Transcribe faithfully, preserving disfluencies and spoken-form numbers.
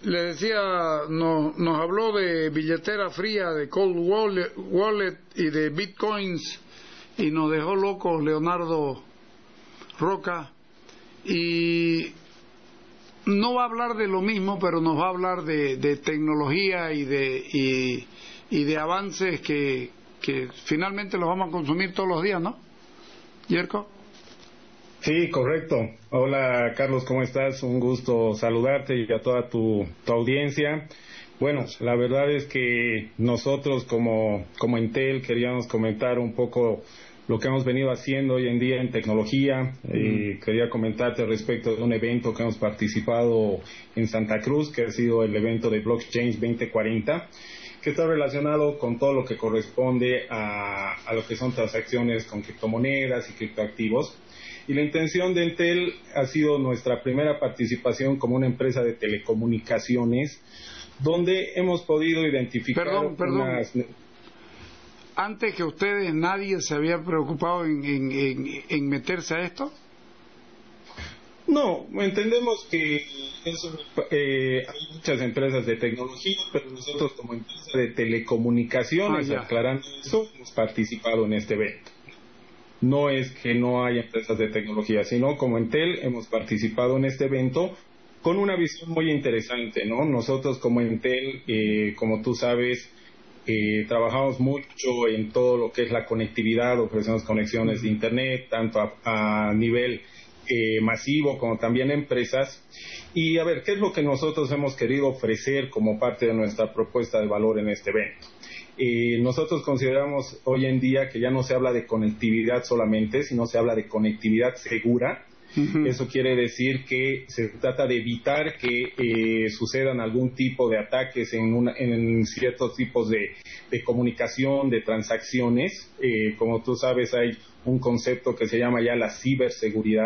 le decía, nos, nos habló de billetera fría, de cold wallet, wallet y de bitcoins, y nos dejó locos Leonardo Roca, y no va a hablar de lo mismo, pero nos va a hablar de, de tecnología y de y, y de avances que, que finalmente los vamos a consumir todos los días, ¿no? ¿Yerko? Sí, correcto. Hola Carlos, ¿cómo estás? Un gusto saludarte y a toda tu, tu audiencia. Bueno, la verdad es que nosotros como, como Entel queríamos comentar un poco lo que hemos venido haciendo hoy en día en tecnología. Eh, quería comentarte respecto de un evento que hemos participado en Santa Cruz, que ha sido el evento de Blockchain veinte cuarenta, que está relacionado con todo lo que corresponde a, a lo que son transacciones con criptomonedas y criptoactivos. Y la intención de Entel ha sido nuestra primera participación como una empresa de telecomunicaciones, donde hemos podido identificar perdón, perdón. unas... Antes que ustedes, ¿nadie se había preocupado en, en, en, en meterse a esto? No, entendemos que eso, eh, hay muchas empresas de tecnología, pero nosotros como empresa de telecomunicaciones, ah, aclarando eso, hemos participado en este evento. No es que no haya empresas de tecnología, sino como Entel hemos participado en este evento con una visión muy interesante, ¿no? Nosotros como Entel, eh, como tú sabes, eh, trabajamos mucho en todo lo que es la conectividad, ofrecemos conexiones de internet, tanto a, a nivel eh, masivo como también empresas. Y a ver, ¿qué es lo que nosotros hemos querido ofrecer como parte de nuestra propuesta de valor en este evento? Eh, nosotros consideramos hoy en día que ya no se habla de conectividad solamente, sino se habla de conectividad segura. Uh-huh. Eso quiere decir que se trata de evitar que eh, sucedan algún tipo de ataques en, una, en ciertos tipos de, de comunicación, de transacciones. Eh, como tú sabes, hay un concepto que se llama ya la ciberseguridad.